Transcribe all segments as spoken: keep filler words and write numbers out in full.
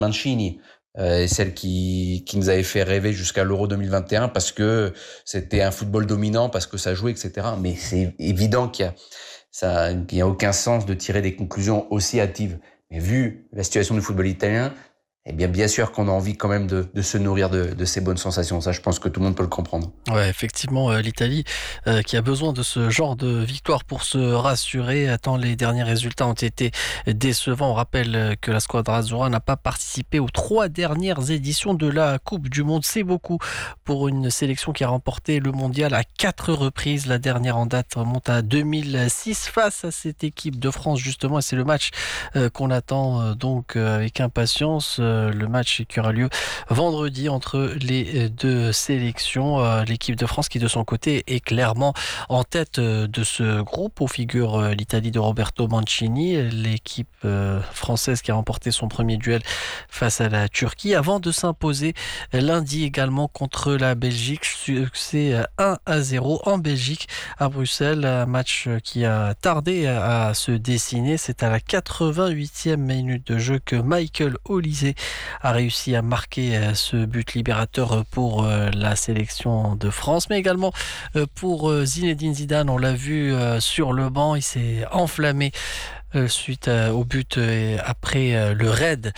Mancini, euh, celle qui, qui nous avait fait rêver jusqu'à l'Euro deux mille vingt et un parce que c'était un football dominant, parce que ça jouait, et cetera. Mais c'est évident qu'il y a, ça, qu'il y a aucun sens de tirer des conclusions aussi hâtives. Mais vu la situation du football italien, eh bien, bien sûr qu'on a envie quand même de, de se nourrir de, de ces bonnes sensations. Ça, je pense que tout le monde peut le comprendre. Ouais, effectivement, euh, l'Italie euh, qui a besoin de ce genre de victoire pour se rassurer, tant les derniers résultats ont été décevants. On rappelle euh, que la Squadra Azzurra n'a pas participé aux trois dernières éditions de la Coupe du Monde. C'est beaucoup pour une sélection qui a remporté le mondial à quatre reprises. La dernière en date remonte à deux mille six face à cette équipe de France, justement. Et c'est le match euh, qu'on attend euh, donc euh, avec impatience. Euh, le match qui aura lieu vendredi entre les deux sélections. Euh, L'équipe de France qui de son côté est clairement en tête de ce groupe où figure l'Italie de Roberto Mancini, l'équipe française qui a remporté son premier duel face à la Turquie avant de s'imposer lundi également contre la Belgique. Succès un à zéro en Belgique à Bruxelles, un match qui a tardé à se dessiner. C'est à la quatre-vingt-huitième minute de jeu que Michael Olise a réussi à marquer ce but libérateur pour la sélection de France, mais également pour Zinedine Zidane. On l'a vu sur le banc, il s'est enflammé suite au but après le raid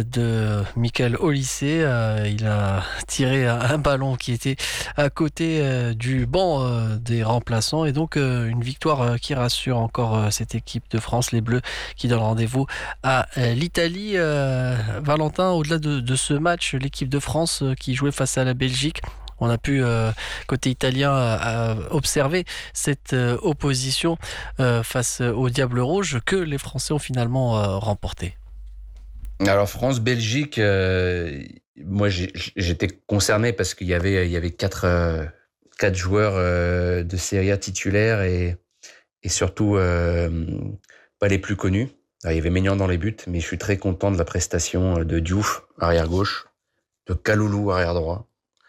de Michael Olise. Il a tiré un ballon qui était à côté du banc des remplaçants, et donc une victoire qui rassure encore cette équipe de France, les Bleus qui donnent rendez-vous à l'Italie. Valentin, au-delà de, de ce match, l'équipe de France qui jouait face à la Belgique, on a pu, euh, côté italien, euh, observer cette euh, opposition euh, face au Diable Rouge que les Français ont finalement euh, remporté. Alors France-Belgique, euh, moi j'ai, j'étais concerné parce qu'il y avait, il y avait quatre, euh, quatre joueurs euh, de Serie A titulaires et, et surtout euh, pas les plus connus. Alors, il y avait Maignan dans les buts, mais je suis très content de la prestation de Diouf, arrière gauche, de Kaloulou, arrière droit.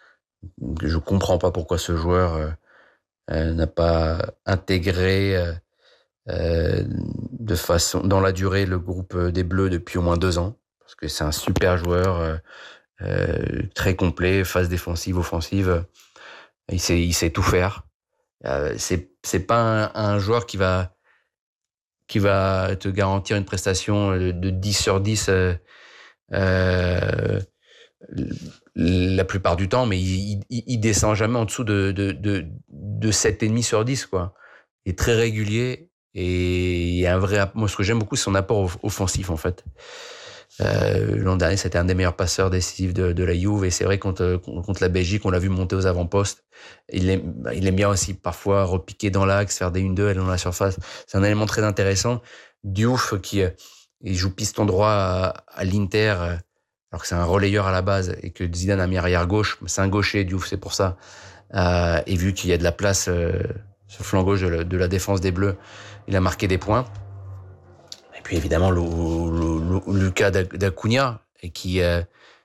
Je comprends pas pourquoi ce joueur euh, euh, n'a pas intégré euh, euh, de façon dans la durée le groupe des Bleus depuis au moins deux ans, parce que c'est un super joueur, euh, euh, très complet, phase défensive, offensive. Il sait, il sait tout faire. Euh, c'est c'est pas un, un joueur qui va qui va te garantir une prestation de, de dix sur dix. Euh, euh, la plupart du temps, mais il, il, il descend jamais en dessous de, de, de, de sept virgule cinq sur dix, quoi. Il est très régulier et il y a un vrai, moi, ce que j'aime beaucoup, c'est son apport offensif, en fait. Euh, l'an dernier, c'était un des meilleurs passeurs décisifs de, de la Juve, et c'est vrai, contre, contre la Belgique, on l'a vu monter aux avant-postes. Il aime, il aime bien aussi, parfois, repiquer dans l'axe, faire des un deux, aller dans la surface. C'est un élément très intéressant. Diouf, qui, il joue piston droit à, à l'Inter, alors que c'est un relayeur à la base, et que Zidane a mis arrière gauche. C'est un gaucher, Diouf, c'est pour ça. Euh, et vu qu'il y a de la place euh, sur le flanc gauche de la, de la défense des Bleus, il a marqué des points. Et puis évidemment, le, le, le, Lucas d'Acuna, et qui euh,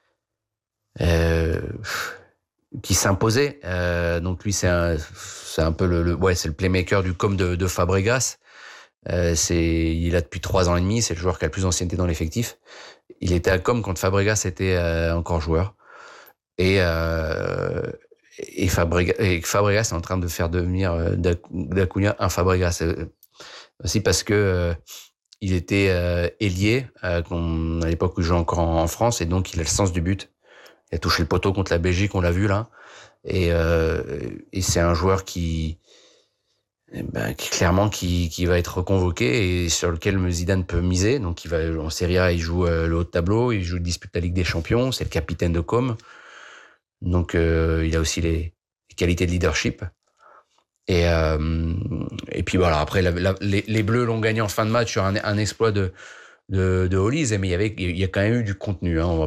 euh, qui s'imposait. Euh, donc lui, c'est un, c'est un peu le, le ouais, c'est le playmaker du com de, de Fabregas. Euh, c'est, il a depuis trois ans et demi. C'est le joueur qui a le plus d'ancienneté dans l'effectif. Il était à Com quand Fabregas était euh, encore joueur. Et, euh, et, Fabregas, et Fabregas est en train de faire devenir euh, d'Acuna un Fabregas. Euh, aussi parce que euh, il était euh, ailier euh, à l'époque où il jouait encore en, en France, et donc il a le sens du but. Il a touché le poteau contre la Belgique, on l'a vu là. Et, euh, et c'est un joueur qui... Ben, clairement qui, qui va être reconvoqué et sur lequel Zidane peut miser. Donc il va en Serie A, il joue euh, le haut de tableau, il joue dispute la Ligue des Champions, c'est le capitaine de Com. Donc euh, il a aussi les, les qualités de leadership. Et euh, et puis voilà, après la, la, les, les Bleus l'ont gagné en fin de match sur un, un exploit de de, de Olise, mais il y avait il y a quand même eu du contenu, hein. On va